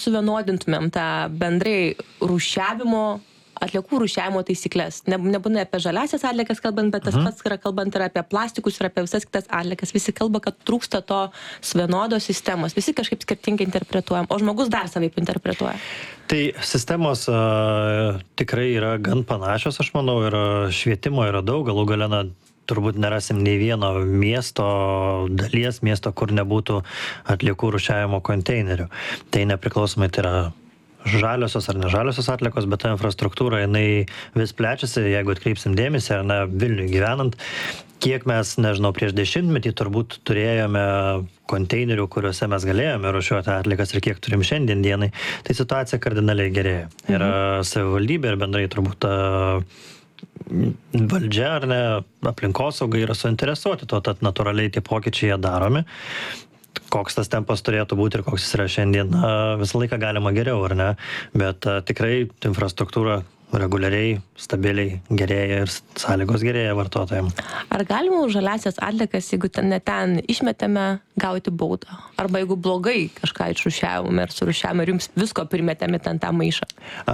suvienodintumėm tą bendrai atliekų rūšiavimo taisyklės. Nebūna apie žaliasias atliekas kalbant, bet tas pats yra kalbant ir apie plastikus ir apie visas kitas atliekas. Visi kalba, kad trūksta to vienodos sistemos. Visi kažkaip skirtingai interpretuojam, o žmogus dar savaip interpretuoja. Tai sistemos tikrai yra gan panašios, aš manau, ir švietimo yra daug, galų gale turbūt nerasim nei vieno miesto, kur nebūtų atliekų rūšiavimo konteinerių. Tai nepriklausomai tai yra žaliosios ar nežaliosios atliekos, bet ta infrastruktūra, jinai vis plečiasi, jeigu atkreipsim dėmesį, Vilniuje gyvenant, kiek mes, nežinau, prieš 10-metį turbūt turėjome konteinerių, kuriuose mes galėjome rūšiuoti atliekas ir kiek turim šiandien dienai, tai situacija kardinaliai gerėja. Ir savivaldybė ir bendrai turbūt valdžia ar ne, aplinkosauga yra suinteresuoti to, tad natūraliai tie pokyčiai jie daromi. Koks tas tempas turėtų būti ir koks jis yra šiandien, visą laiką galima geriau, ar ne? Bet tikrai infrastruktūra reguliariai, stabiliai gerėja ir sąlygos gerėja vartotojams. Ar galima už žaliasias atliekas, jeigu ten išmetėme, gauti baudą? Arba jeigu blogai kažką išrūšiavome ir surūšiavome ir jums visko primetėme ten tą maišą?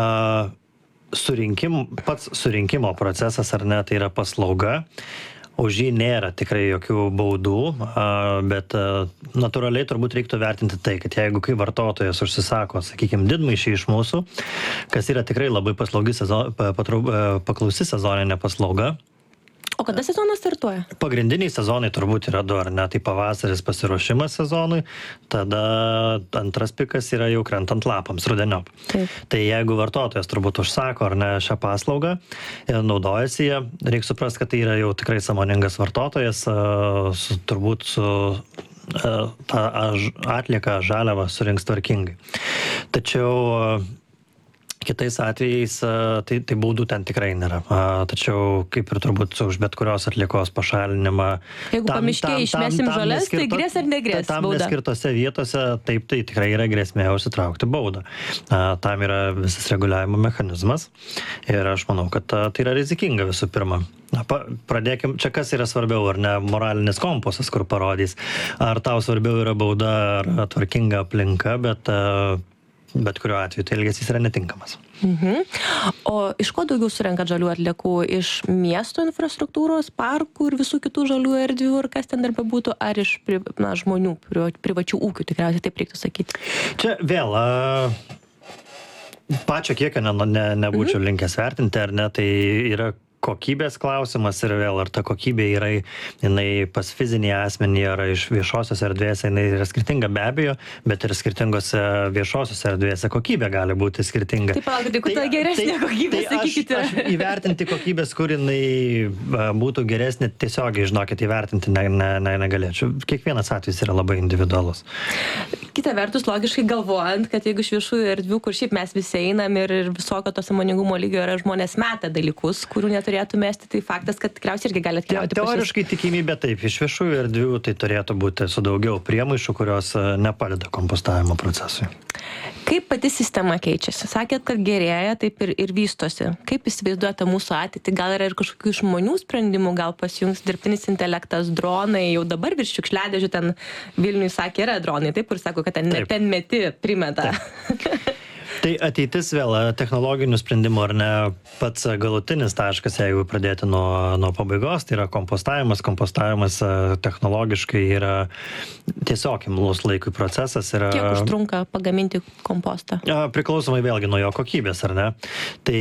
Pats surinkimo procesas, ar ne, tai yra paslauga. Už jį nėra tikrai jokių baudų, bet natūraliai turbūt reiktų vertinti tai, kad jeigu kai vartotojas užsisako, sakykime, didmaišį iš mūsų, kas yra tikrai labai paklausi sezoninė paslauga. O kada sezonas startuoja? Pagrindiniai sezonai turbūt yra 2, ar ne? Tai pavasaris pasiruošimas sezonui, tada antras pikas yra jau krentant lapams, rudeniop. Tai jeigu vartotojas turbūt užsako, ar ne, šią paslaugą ir naudojasi ją, reikia suprasti, kad tai yra jau tikrai sąmoningas vartotojas, turbūt su tą atlieką žaliavą surinks tvarkingai. Tačiau kitais atvejais tai baudų ten tikrai nėra. Tačiau kaip ir turbūt už bet kurios atliekos pašalinimą. Jeigu pamiškėje išmesim žoles, tai grės ar negrės tam bauda? Tam neskirtose vietose, taip, tai tikrai yra grėsmė užsitraukti baudą. Tam yra visas reguliavimo mechanizmas ir aš manau, kad tai yra rizikinga visų pirma. Pradėkim, čia kas yra svarbiau, ar ne, moralinis kompasas, kur parodys, ar tau svarbiau yra bauda, ar tvarkinga aplinka, bet kuriuo atveju tai elgesys yra netinkamas. O iš ko daugiau surenkat žalių atliekų? Iš miesto infrastruktūros, parkų ir visų kitų žalių erdvių, ir kas ten dar bebūtų, ar iš žmonių, privačių ūkių, tikriausiai taip reiktų sakyti? Čia vėl, pačio kiekio nebūčiau linkęs vertinti, ar ne, tai yra kokybės klausimas ir vėl, ar ta kokybė yra jinai pas fizinį asmenį, ar iš viešosios erdvės, jinai yra skirtinga be abejo, bet ir skirtingose viešosios erdvėse kokybė gali būti skirtinga. Taip, palaukite, kur ta geresnė kokybė, sakykite. Aš įvertinti kokybės, kur jinai būtų geresnė, tiesiogiai, žinokit, įvertinti negalėčiau. Kiekvienas atvejis yra labai individualus. Kita vertus, logiškai galvojant, kad jeigu iš viešųjų erdvių, kur šiaip mes visi einam ir visokio to sąmoningumo lygio yra, žmonės meta dalykus, kurių neturėtų mesti, tai faktas, kad tikriausiai irgi gali atkeliauti. Teoriškai tikimybė taip, iš viešųjų erdvių tai turėtų būti su daugiau priemaišų, kurios nepadeda kompostavimo procesui. Kaip pati sistema keičiasi? Sakėt, kad gerėja, taip ir vystosi. Kaip įsivaizduojate mūsų ateitį? Gal yra ir kažkokių žmonių sprendimų, gal pasijungs dirbtinis intelektas, dronai, jau dabar virš šiukšliadėžių ten Vilniui sakė, yra dronai, taip, ir sako, kad ten meti primeta. Tai ateitis vėl technologinių sprendimų, ar ne, pats galutinis taškas, jeigu pradėti nuo pabaigos, tai yra kompostavimas. Kompostavimas technologiškai yra tiesiog imlus laikui procesas. Kiek užtrunka pagaminti kompostą? Priklausomai vėlgi nuo jo kokybės, ar ne. Tai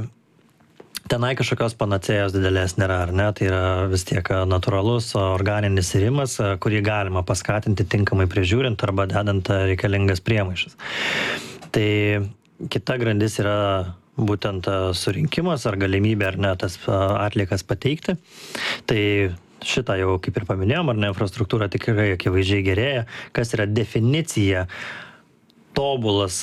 tenai kažkokios panacėjos didelės nėra, ar ne, tai yra vis tiek natūralus organinis irimas, kurį galima paskatinti tinkamai prižiūrint arba dedant reikalingas priemaišas. Tai kita grandis yra būtent surinkimas ar galimybė ar ne tas atliekas pateikti. Tai šitą jau kaip ir paminėjom, ar ne, infrastruktūra tikrai akivaizdžiai gerėja. Kas yra definicija tobulas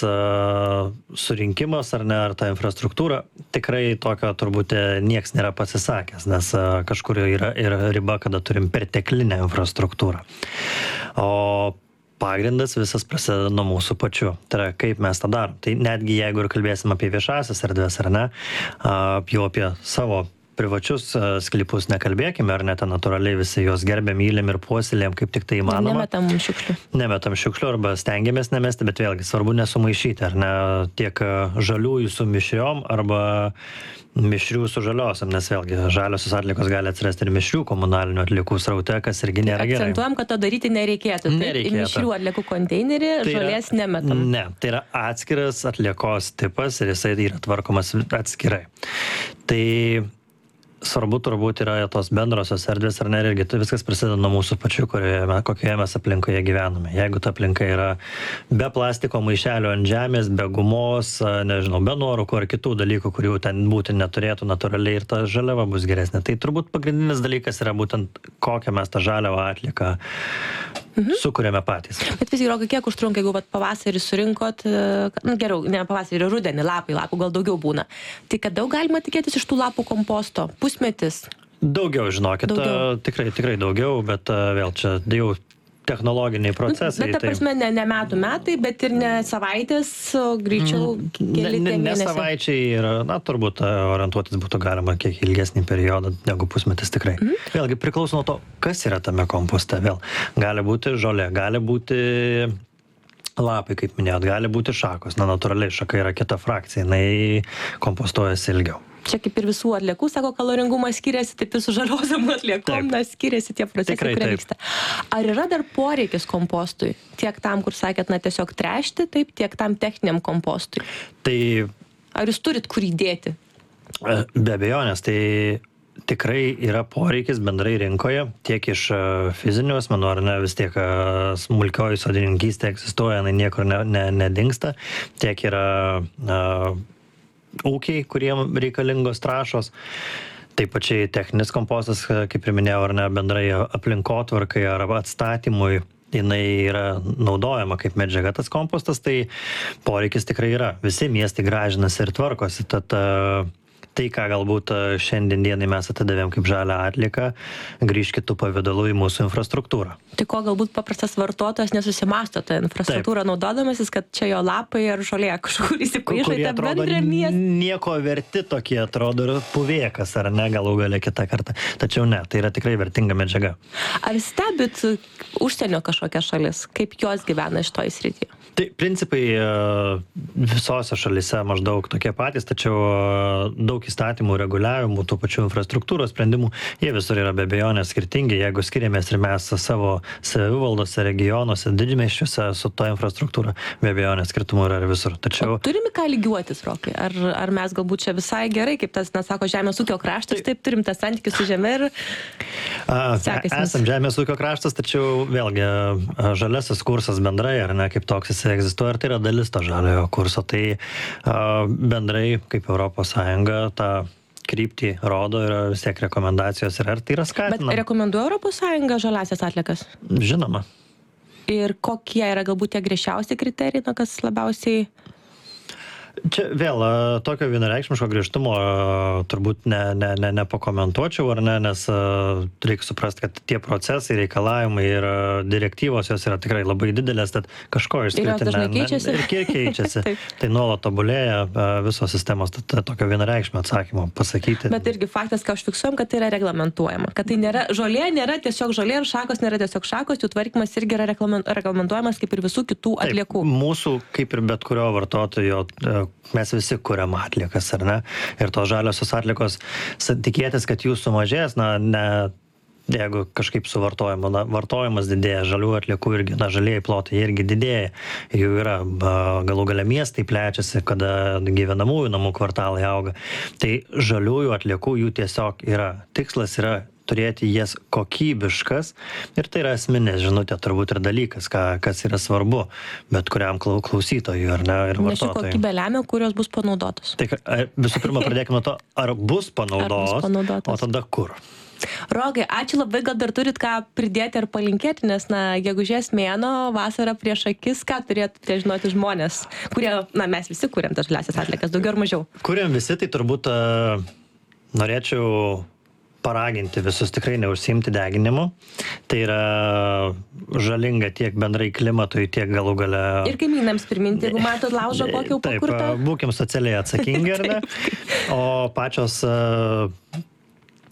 surinkimas ar ne, ar ta infrastruktūra, tikrai tokio turbūt nieks nėra pasisakęs, nes kažkur yra ir riba, kada turim perteklinę infrastruktūrą. O pagrindas visas prasideda nuo mūsų pačių. Tai yra, kaip mes tą darom. Tai netgi jeigu ir kalbėsim apie viešasias erdvės, ar ne, jau apie savo privačius sklypus nekalbėkime, ar net natūraliai visi juos gerbėm, mylim ir puoselėjom, kaip tik tai įmanoma. Nemetam šiukšlių arba stengiamės nemesti, bet vėlgi svarbu nesumaišyti, ar ne, tiek žaliųjų su mišriom arba mišrių su žaliosiam, nes vėlgi žaliosios atliekos gali atsirasti ir mišrių komunalinių atliekų sraute, kas irgi nėra gerai. Akcentuojam, kad to daryti nereikėtų. Į mišrių atliekų konteinerį žolės nemetam. Ne, tai yra atskiras atliekos tipas ir jisai yra tvarkomas atskirai. Tai svarbu turbūt yra tos bendrosios erdvės, ar ne, irgi viskas prasideda nuo mūsų pačių, kokioje mes aplinkoje gyvename. Jeigu ta aplinka yra be plastiko maišelio ant žemės, be gumos, nežinau, be nuorūkų ar kitų dalykų, kurių ten būti neturėtų natūraliai ir ta žaliava bus geresnė. Tai turbūt pagrindinis dalykas yra būtent kokią mes tą žaliavą atlieką sukuriame patys. Bet visgi, Rokai, kiek užtrunka, jeigu pavasarį surinkot, geriau, ne pavasarį, rudenį, lapų gal daugiau būna. Tai kad daug galima tikėtis iš tų lapų komposto? Pusmetis? Daugiau, žinokit, tikrai daugiau, bet vėl čia jau technologiniai procesai. Bet ta prasme, ne metų metai, bet ir ne savaitės, o greičiau keli mėnesiai. Ne savaičiai ir, turbūt orientuotis būtų galima kiek ilgesnį periodą negu pusmetis tikrai. Vėlgi priklauso nuo to, kas yra tame komposte. Vėl gali būti žolė, gali būti lapai, kaip minėjot, gali būti šakos. Natūraliai šaka yra kita frakcija, jinai kompostuojasi ilgiau. Čia kaip ir visų atliekų, sako, kaloringumas skiriasi, taip ir su žaliosiom atliekom, skiriasi tie procesai, kurie vyksta. Ar yra dar poreikis kompostui? Tiek tam, kur sakėt, tiesiog tręšti, taip, tiek tam techniniam kompostui? Tai... Ar jūs turit kur įdėti? Be abejonės, tai tikrai yra poreikis bendrai rinkoje, tiek iš fizinių asmenų, ar ne, vis tiek smulkioji sodininkystė egzistuoja, jinai niekur nedingsta, tiek yra ūkiai, kuriem reikalingos trąšos. Taip pačiai techninis kompostas, kaip ir minėjau, ar ne, bendrai aplinkotvarkai arba atstatymui, jinai yra naudojama kaip medžiaga tas kompostas, tai poreikis tikrai yra. Visi miestai gražinasi ir tvarkosi, tad tai, ką galbūt šiandien dienai mes atidavėm kaip žalią atlieką, grįž kitų pavidalų į mūsų infrastruktūrą. Tai ko galbūt paprastas vartotojas nesusimasto tą infrastruktūrą naudodamasis, kad čia jo lapai ar žolė kažkur įsipaišo į tą bendrą miestą? Nieko verti tokie atrodo ir puvėkas, ar ne, galų gale kitą kartą. Tačiau ne, tai yra tikrai vertinga medžiaga. Ar stebit užsienio kažkokias šalis, kaip jos gyvena šitoj srityje? Tai principai visose šalise maždaug tokie patys, tačiau daug įstatymų, reguliavimų, tų pačių infrastruktūros sprendimų, jie visur yra be abejonės skirtingi. Jeigu skiriamės ir mes savo savivaldose, regionuose, didmiesčiuose su to infrastruktūra, be abejonės skirtumų yra visur. Tačiau... Turime ką lygiuotis, Rokai? Ar mes galbūt čia visai gerai, kaip tas, sako, žemės ūkio kraštas, taip turim tą santykį su žeme ir sekasi. Esam žemės ūkio kraštas, tačiau vėlgi žaliasis kursas bendrai, ar ne, kaip toks jis egzistuoja, ir tai yra dalis to žaliojo kurso. Tai bendrai, kaip Europos Sąjunga, tą kryptį rodo ir vis tiek rekomendacijos yra, ir tai yra skatinama. Bet rekomenduoja Europos Sąjunga žaliasias atliekas? Žinoma. Ir kokie yra galbūt tie griežčiausi kriterijai, kas labiausiai... Čia vėl tokio vienareikšmiško griežtumo turbūt nepakomentuočiau, ar ne, nes reikia suprasti, kad tie procesai, reikalavimai ir direktyvos jos yra tikrai labai didelės, tad kažko išskirti ir kiek keičiasi. Tai nuolat tobulėja visos sistemos, tad tokio vienareikšmio atsakymo pasakyti. Bet irgi faktas, ką užfiksuojam, kad tai yra reglamentuojama, kad tai nėra, žolė nėra tiesiog žolė ir šakos nėra tiesiog šakos, jų tvarkymas irgi yra reglamentuojamas kaip ir visų kitų atliekų. Taip, mūsų, kaip ir bet kurio vartotojo, mes visi kuriam atliekas, ar ne? Ir tos žaliosios atliekos, tikėtis, kad jų sumažės, jeigu kažkaip vartojimas didėja, žalių atliekų irgi, žalieji plotai irgi didėja, jų yra, galų gale miestai plečiasi, kada gyvenamųjų namų kvartalai auga. Tai žaliųjų atliekų jų tiesiog yra. Tikslas yra turėti jas kokybiškas ir tai yra esminė žinutė turbūt ir dalykas, kas yra svarbu, bet kuriam klausytojui ar ne, ir vartotojui. Nes kokybė lemia, kurios bus panaudotos. Tai visų pirma pradėkime nuo to, ar bus panaudotos, o tada kur. Rokai, ačiū labai, gal dar turit ką pridėti ar palinkėti, nes, gegužės mėnuo, vasara prieš akis, ką turėtų žinoti žmonės, kurie, mes visi kuriam tas žaliasias atliekas, daugiau ar mažiau. Kuriam visi, tai turbūt norėčiau paraginti visus tikrai neužsiimti deginimu. Tai yra žalinga tiek bendrai klimatui, tiek galų gale... Ir kaimynams priminti, jeigu matot laužą kokį pakurtą. Taip, būkim socialiai atsakingi, ar ne? O pačios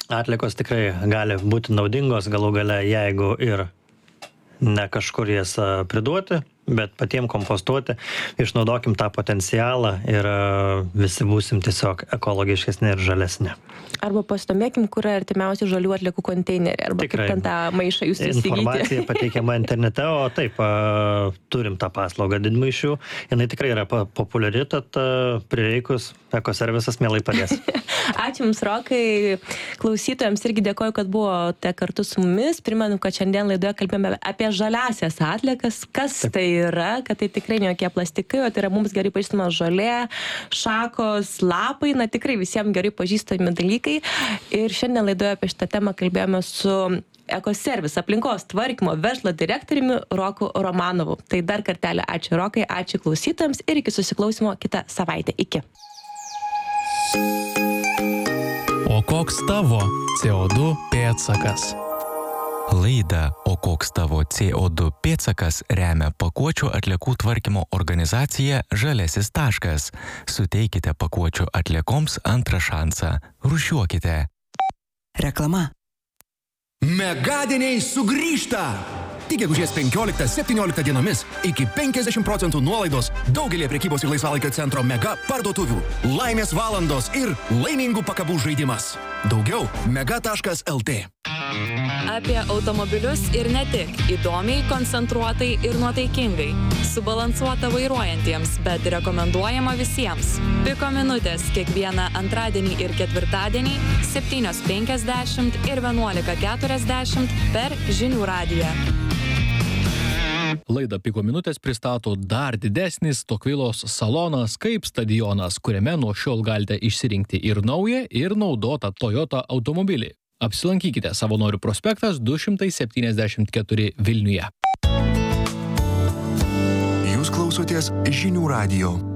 atliekos tikrai gali būti naudingos galų gale, jeigu ir ne kažkur jas priduoti, bet patiem kompostuoti, išnaudokim tą potencialą ir visi būsim tiesiog ekologiškesni ir žalesni. Arba pasidomėkim, kur yra artimiausi žalių atliekų konteineriai, arba Tikrai. kaip ten tą maišą jūs įsigyti. Informacija pateikiama internete, o taip, turim tą paslaugą didmaišių. Jinai tikrai yra populiari, tad prireikus ekoservisas mielai padės. Ačiū Jums, Rokai. Klausytojams irgi dėkoju, kad buvote kartu su mumis. Primenu, kad šiandien laidoje kalbėjome apie žaliasias atliekas. Kas tai yra, kad tai tikrai ne jokie plastikai, o tai yra mums gerai pažįstama žolė, šakos, lapai, na tikrai visiems gerai pažįstami dalykai. Ir šiandien laidoje apie šitą temą kalbėjome su Ekoservis aplinkos tvarkymo verslo direktoriumi Roku Romanovu. Tai dar kartelį ačiū Rokai, ačiū klausytojams ir iki susiklausimo kitą savaitę. Iki. O koks tavo CO2 pėdsakas? Laidą O koks tavo CO2 pėdsakas remia pakuočių atliekų tvarkymo organizacija Žalesis taškas. Suteikite pakuočių atliekoms antrą šansą. Rūšiuokite. Reklama. Megadieniai sugrįžta! Tik gegužės 15-17 dienomis iki 50% nuolaidos daugelį prekybos ir laisvalaikio centro Mega parduotuvių. Laimės valandos ir laimingų pakabų žaidimas. Daugiau mega.lt. Apie automobilius ir ne tik. Įdomiai, koncentruotai ir nuotaikingai. Subalansuota vairuojantiems, bet rekomenduojama visiems. Piko minutės kiekvieną antradienį ir ketvirtadienį 7:50 ir 11:40 per Žinių radiją. Laidą Piko minutės pristato dar didesnis Tokvilos salonas kaip stadionas, kuriame nuo šiol galite išsirinkti ir naują, ir naudotą Toyota automobilį. Apsilankykite Savanorių prospektas 274 Vilniuje. Jūs klausotės Žinių radijo.